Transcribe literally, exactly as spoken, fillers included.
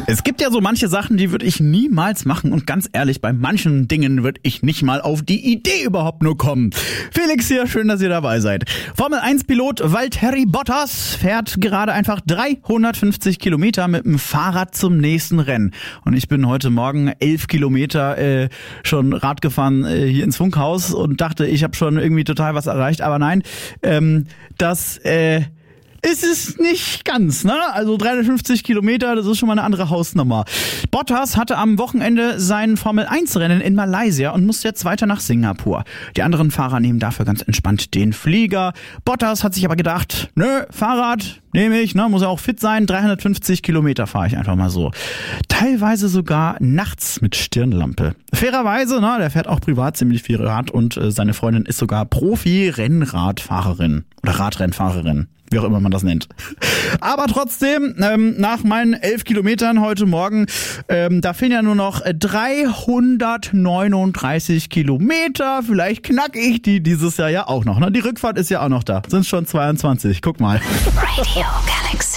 Es gibt ja so manche Sachen, die würde ich niemals machen und ganz ehrlich, bei manchen Dingen würde ich nicht mal auf die Idee überhaupt nur kommen. Felix hier, schön, dass ihr dabei seid. Formel eins Pilot Valtteri Bottas fährt gerade einfach dreihundertfünfzig Kilometer mit dem Fahrrad zum nächsten Rennen. Und ich bin heute Morgen elf Kilometer äh, schon Rad gefahren äh, hier ins Funkhaus und dachte, ich habe schon irgendwie total was erreicht. Aber nein, ähm, das... Äh, ist es nicht ganz, ne? Also dreihundertfünfzig Kilometer, das ist schon mal eine andere Hausnummer. Bottas hatte am Wochenende sein Formel eins Rennen in Malaysia und musste jetzt weiter nach Singapur. Die anderen Fahrer nehmen dafür ganz entspannt den Flieger. Bottas hat sich aber gedacht, nö, Fahrrad nehme ich, ne? Muss ja auch fit sein. dreihundertfünfzig Kilometer fahre ich einfach mal so. Teilweise sogar nachts mit Stirnlampe. Fairerweise, ne? Der fährt auch privat ziemlich viel Rad und äh, seine Freundin ist sogar Profi-Rennradfahrerin oder Radrennfahrerin. Wie auch immer man das nennt. Aber trotzdem, ähm, nach meinen elf Kilometern heute Morgen, ähm, da fehlen ja nur noch dreihundertneununddreißig Kilometer. Vielleicht knack ich die dieses Jahr ja auch noch. Ne? Die Rückfahrt ist ja auch noch da. Sind schon zweiundzwanzig. Guck mal. Radio Galaxy.